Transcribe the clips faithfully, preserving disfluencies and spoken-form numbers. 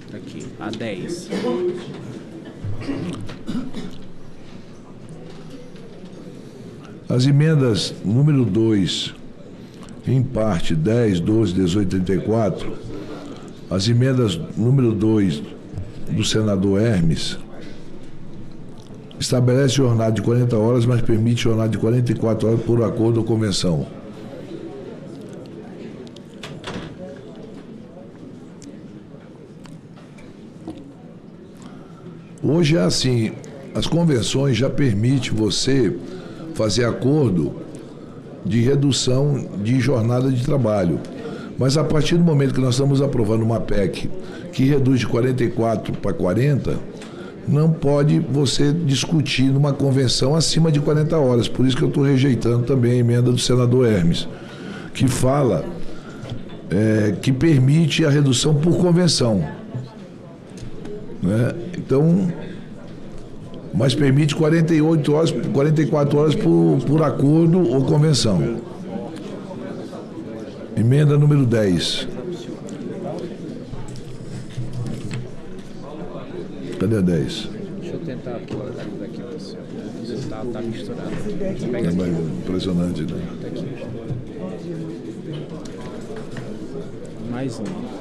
Aqui, a dez. As emendas número dois, em parte dez, doze, dezoito, trinta e quatro, as emendas número dois do senador Hermes, estabelece jornada de quarenta horas, mas permite jornada de quarenta e quatro horas por acordo ou convenção. Hoje é assim, as convenções já permitem você fazer acordo de redução de jornada de trabalho. Mas a partir do momento que nós estamos aprovando uma P E C que reduz de quarenta e quatro para quarenta, não pode você discutir numa convenção acima de quarenta horas. Por isso que eu estou rejeitando também a emenda do senador Hermes, que fala é, que permite a redução por convenção. Né? Então, mas permite quarenta e oito horas, quarenta e quatro horas por, por acordo ou convenção. Emenda número dez. Cadê a dez? Deixa eu tentar acordar daqui para o senhor. Tá, tá misturado. É mais impressionante, né? Tá aqui. Mais um.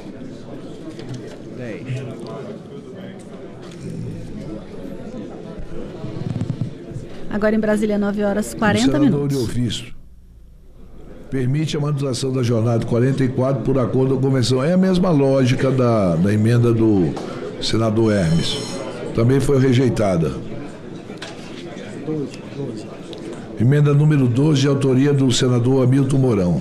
dez. Agora em Brasília, nove horas e quarenta minutos. O senador de ofício permite a manutenção da jornada de quarenta e quatro por acordo ou convenção. É a mesma lógica da, da emenda do senador Hermes. Também foi rejeitada. Emenda número doze, de autoria do senador Hamilton Mourão.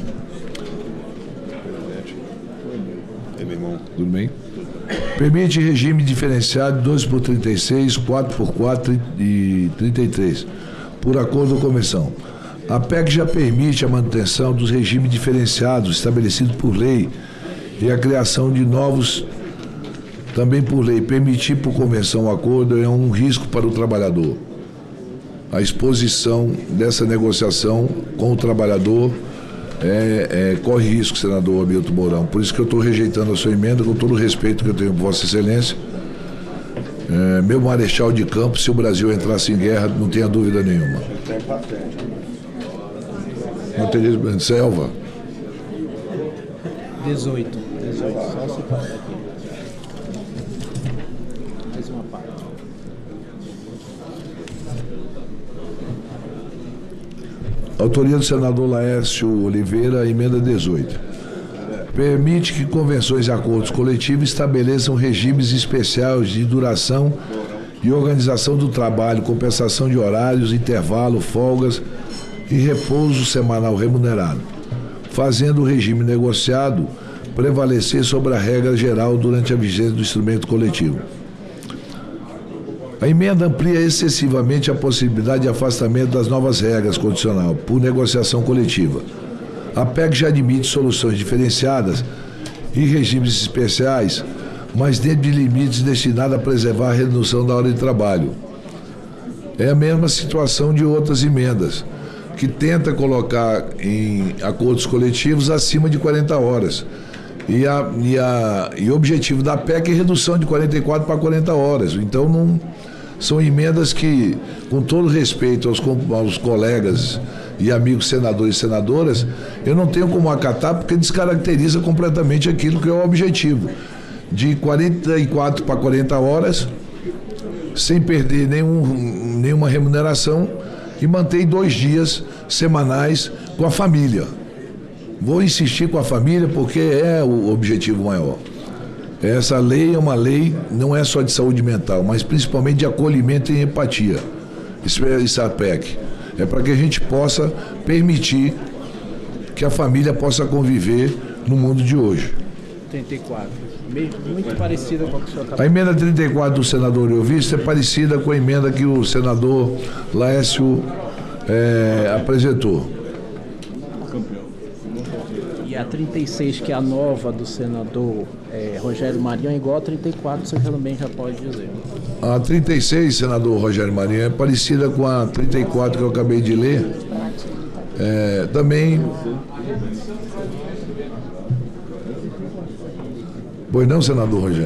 É, meu irmão. Tudo bem? Permite regime diferenciado doze por trinta e seis, quatro por quatro e trinta e três, por acordo ou convenção. A P E C já permite a manutenção dos regimes diferenciados estabelecidos por lei e a criação de novos também por lei. Permitir por convenção o acordo é um risco para o trabalhador. A exposição dessa negociação com o trabalhador É, é, corre risco, senador Hamilton Mourão. Por isso que eu estou rejeitando a sua emenda, com todo o respeito que eu tenho por Vossa Excelência. É, meu marechal de campo, se o Brasil entrasse em guerra, não tenha dúvida nenhuma. Não teria selva. dezoito. dezoito. Só se fala aqui. Mais uma parte. Autoria do senador Laércio Oliveira, emenda dezoito. Permite que convenções e acordos coletivos estabeleçam regimes especiais de duração e organização do trabalho, compensação de horários, intervalo, folgas e repouso semanal remunerado, fazendo o regime negociado prevalecer sobre a regra geral durante a vigência do instrumento coletivo. A emenda amplia excessivamente a possibilidade de afastamento das novas regras condicional por negociação coletiva. A P E C já admite soluções diferenciadas e regimes especiais, mas dentro de limites destinados a preservar a redução da hora de trabalho. É a mesma situação de outras emendas, que tenta colocar em acordos coletivos acima de quarenta horas. E, a, e, a, e o objetivo da P E C é redução de quarenta e quatro para quarenta horas. Então, não, são emendas que, com todo respeito aos, aos colegas e amigos senadores e senadoras, eu não tenho como acatar, porque descaracteriza completamente aquilo que é o objetivo. De quarenta e quatro para quarenta horas, sem perder nenhum, nenhuma remuneração, e mantém dois dias semanais com a família. Vou insistir com a família porque é o objetivo maior. Essa lei é uma lei, não é só de saúde mental, mas principalmente de acolhimento e empatia. Isso é a P E C. É para que a gente possa permitir que a família possa conviver no mundo de hoje. trinta e quatro. Muito parecida com a que o senhor está... A emenda trinta e quatro do senador Elvisto é parecida com a emenda que o senador Laércio é, apresentou. E a trinta e seis, que é a nova do senador é, Rogério Marinho, é igual a trinta e quatro, você também já pode dizer. A trinta e seis, senador Rogério Marinho, é parecida com a trinta e quatro que eu acabei de ler. É, também... Pois não, senador Rogério?